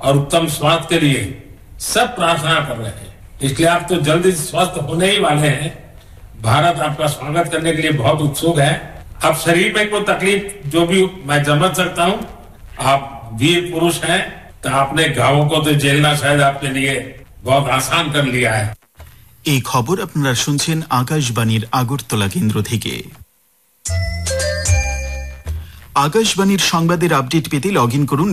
और उत्तम स्वास्थ्य के लिए सब प्रार्थना कर रहे हैं। इसलिए आप तो जल्दी स्वस्थ होने ही वाले हैं। भारत आपका स्वागत करने के लिए बहुत उत्सुक है। अब शरीर में कोई तकलीफ जो भी मैं समझ सकता हूँ, आप वीर पुरुष हैं, तो आपने घावों को तो झेलना शायद आपके लिए बहुत आसान कर लिया है। এই খবর আপনারা শুনছেন আকাশবাণীর আগরতলা কেন্দ্র থেকে। আকাশবাণীর সংবাদের আপডেট পেতে লগ ইন করুন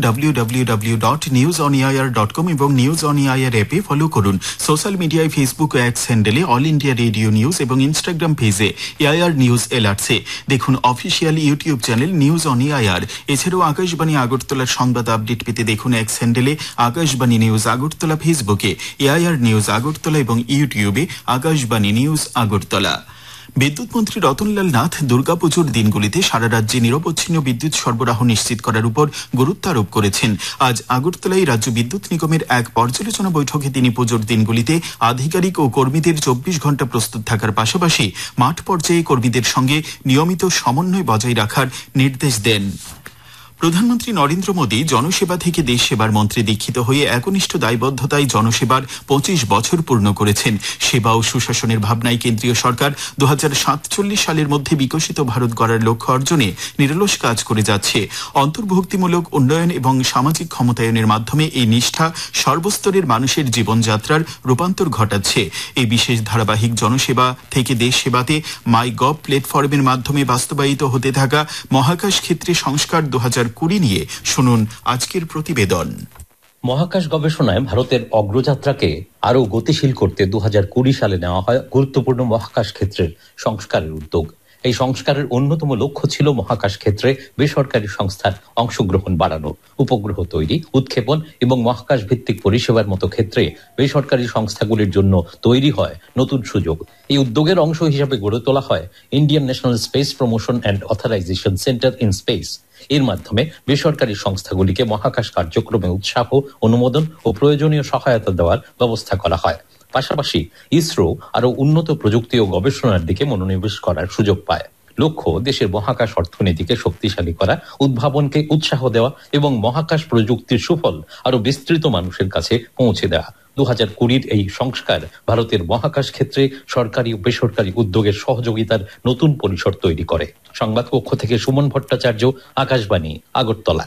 www.newsonair.com এবং নিউজ অন এআইআর অ্যাপে ফলো করুন। সোশ্যাল মিডিয়ায় ফেসবুক ও এক্স হ্যান্ডেলে অল ইন্ডিয়া রেডিও নিউজ এবং ইনস্টাগ্রাম পেজে এআইআর নিউজ এলার্টসে দেখুন official YouTube channel news on AIR. এছাড়াও আকাশবাণী আগরতলার সংবাদ আপডেট পেতে দেখুন এক্স হ্যান্ডেলে আকাশবাণী নিউজ আগরতলা, ফেসবুকে এআইআর নিউজ আগরতলা এবং ইউটিউবে আকাশবাণী নিউজ আগরতলা। বিদ্যুৎ মন্ত্রী রতনলাল নাথ দুর্গাপুজোর দিনগুলিতে সারা রাজ্যে নিরবচ্ছিন্ন বিদ্যুৎ সরবরাহ নিশ্চিত করার উপর গুরুত্ব আরোপ করেছেন। আজ আগরতলায় রাজ্য বিদ্যুৎ নিগমের এক পর্যালোচনা বৈঠকে তিনি পুজোর দিনগুলিতে আধিকারিক ও কর্মীদের 24 ঘণ্টা প্রস্তুত থাকার পাশাপাশি মাঠ পর্যায়ে কর্মীদের সঙ্গে নিয়মিত সমন্বয় বজায় রাখার নির্দেশ দেন। প্রধানমন্ত্রী নরেন্দ্র মোদী জনসেবা থেকে দেশ সেবার মন্ত্রে দীক্ষিত হয়ে একনিষ্ঠ দায়বদ্ধতায় জনসেবার 25 বছর পূর্ণ করেছেন। সেবা ও সুশাসনের ভাবনায় কেন্দ্রীয় সরকার 2047 সালের মধ্যে বিকশিত ভারত গড়ার লক্ষ্য অর্জনে নিরলস কাজ করে যাচ্ছে। অন্তর্ভুক্তিমূলক উন্নয়ন এবং সামাজিক ক্ষমতায়নের মাধ্যমে এই নিষ্ঠা সর্বস্তরের মানুষের জীবনযাত্রার রূপান্তর ঘটাচ্ছে। এই বিশেষ ধারাবাহিক জনসেবা থেকে দেশ সেবাতে মাই গভ প্ল্যাটফর্মের মাধ্যমে বাস্তবায়িত হতে থাকা মহাকাশ ক্ষেত্রে সংস্কার 2020 নিয়ে শুনুন আজকের প্রতিবেদন। মহাকাশ গবেষণায় ভারতের অগ্রযাত্রাকে আরও গতিশীল করতে 2020 সালে নেওয়া হয় গুরুত্বপূর্ণ মহাকাশ ক্ষেত্রের সংস্কারের উদ্যোগ। এই সংস্কারের অন্যতম লক্ষ্য ছিল মহাকাশ ক্ষেত্রে বেসরকারি সংস্থার অংশগ্রহণ বাড়ানো। উপগ্রহ তৈরি, উৎক্ষেপণ এবং মহাকাশ ভিত্তিক পরিষেবার মতো ক্ষেত্রে বেসরকারি সংস্থাগুলির জন্য তৈরি হয় নতুন সুযোগ। এই উদ্যোগের অংশ হিসাবে গড়ে তোলা হয় Indian national space promotion and authorisation centre in space. এর মাধ্যমে বেসরকারি সংস্থাগুলিকে মহাকাশ কার্যক্রমে উৎসাহ, অনুমোদন ও প্রয়োজনীয় সহায়তা দেওয়ার ব্যবস্থা করা হয়। পাশাপাশি ইসরো আরও উন্নত প্রযুক্তি ও গবেষণার দিকে মনোনিবেশ করার সুযোগ পায়। লক্ষ্য দেশের মহাকাশ অর্থনীতিকে শক্তিশালী করা, উদ্ভাবনকে উৎসাহ দেওয়া এবং মহাকাশ প্রযুক্তির সুফল আরও বিস্তৃত মানুষের কাছে পৌঁছে দেওয়া। 2020 এই সংস্কার ভারতের মহাকাশ ক্ষেত্রে সরকারি ও বেসরকারি উদ্যোগের সহযোগিতার নতুন পরিসর তৈরি করে। সংবাদ কক্ষ থেকে সুমন ভট্টাচার্য, আকাশবাণী, আগরতলা।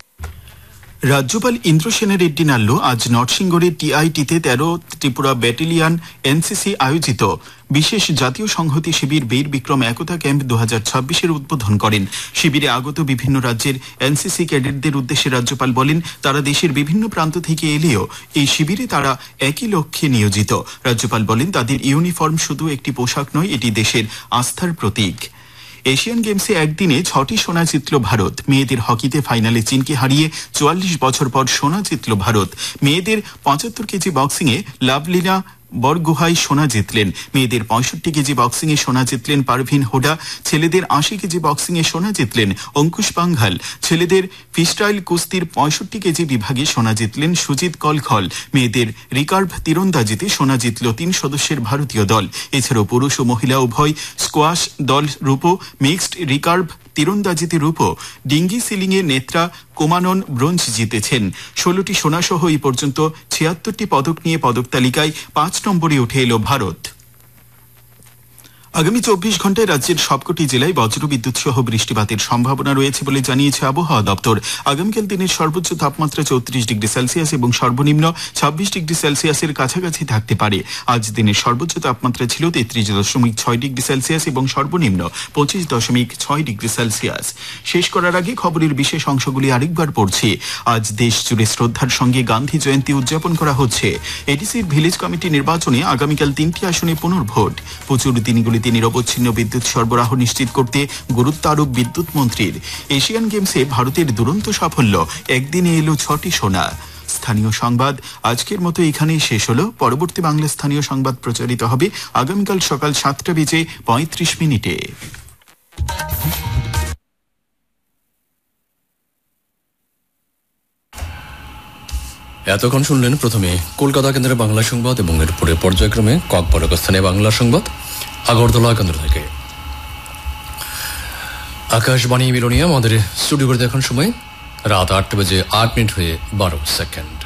রাজ্যপাল ইন্দ্রসেনা রেড্ডি নাল্লু আজ নরসিংগড়ের টিআইটিতে 13 ত্রিপুরা ব্যাটালিয়ন এনসিসি আয়োজিত বিশেষ জাতীয় সংহতি শিবির বীর বিক্রম একতা ক্যাম্প 2026 উদ্বোধন করেন। শিবিরে আগত বিভিন্ন রাজ্যের এনসিসি ক্যাডেটদের উদ্দেশ্যে রাজ্যপাল বলেন, তারা দেশের বিভিন্ন প্রান্ত থেকে এলেও এই শিবিরে তারা একই লক্ষ্যে নিয়োজিত। রাজ্যপাল বলেন, তাদের ইউনিফর্ম শুধু একটি পোশাক নয়, এটি দেশের আস্থার প্রতীক। এশিয়ান গেমসে একদিনে 6টি সোনা জিতল ভারত। মেয়েদের হকিতে ফাইনালে চীনকে হারিয়ে 44 বছর পর সোনা জিতল ভারত। মেয়েদের 75 কেজি বক্সিংয়ে লাভলীনা বরগুহাই সোনা জিতলেন। মেয়েদের 65 কেজি বক্সিংয়ে সোনা জিতলেন পারভিন হোডা। ছেলেদের 80 কেজি বক্সিংয়ে সোনা জিতলেন অঙ্কুশ পাঙ্ঘাল। ছেলেদের ফ্রিস্টাইল কুস্তির 65 কেজি বিভাগে সোনা জিতলেন সুজিত কলখল। মেয়েদের রিকার্ভ তীরন্দাজিতে সোনা জিতল 3 সদস্যের ভারতীয় দল। এছাড়াও পুরুষ ও মহিলা উভয় স্কোয়াশ দল রূপো, মিক্সড রিকার্ভ তীরন্দাজিতে রূপো, ডিঙ্গি সিলিংয়ে নেত্রা কোমানন ব্রোঞ্জ জিতেছেন। 16টি সোনাসহ এই পর্যন্ত 76টি পদক নিয়ে পদক তালিকায় 5 নম্বরে উঠে এলো ভারত। আগামী 24 ঘন্টায় রাজ্যের সবকটি জেলায় বজ্রবিদ্যুৎ সহ বৃষ্টিপাতের সম্ভাবনা রয়েছে বলে জানিয়েছে আবহাওয়া দপ্তর। আগামীকাল দিনের সর্বোচ্চ তাপমাত্রা 34 ডিগ্রি সেলসিয়াস এবং সর্বনিম্ন 26 ডিগ্রি সেলসিয়াসের কাছাকাছি থাকতে পারে। আজ দিনের সর্বোচ্চ তাপমাত্রা ছিল 33.6 ডিগ্রি সেলসিয়াস এবং সর্বনিম্ন 25.6 ডিগ্রি সেলসিয়াস। শেষ করার আগে খবরের বিশেষ অংশগুলি আরেকবার পড়ছি। আজ দেশ জুড়ে শ্রদ্ধার সঙ্গে গান্ধী জয়ন্তী উদযাপন করা হচ্ছে। এডিসির ভিলেজ কমিটি নির্বাচনে আগামীকাল 3টি আসনে পুনর্ভোট। প্রচুর দিনগুলি নিরবচ্ছিন্ন বিদ্যুৎ সরবরাহ নিশ্চিত করতে গুরুত্ব আরোপ বিদ্যুৎ মন্ত্রীর। এশিয়ান গেমসে ভারতের দুরন্ত সাফল্য, একদিনে এলো 6টি সোনা। স্থানীয় সংবাদ আজকের মতো এখানেই শেষ হলো। পরবর্তী বাংলা স্থানীয় সংবাদ প্রচারিত হবে আগামীকাল সকাল 7:35 এতক্ষণ শুনলেন প্রথমে কলকাতা কেন্দ্রের বাংলা সংবাদ এবং এরপরে পর্যায়ক্রমে ককবরক স্থানে বাংলা সংবাদ আগরতলা কেন্দ্র থেকে। আকাশবাণী মিলনীয় আমাদের স্টুডিও করে দেখার সময় রাত 8:08 হয়ে 12 সেকেন্ড।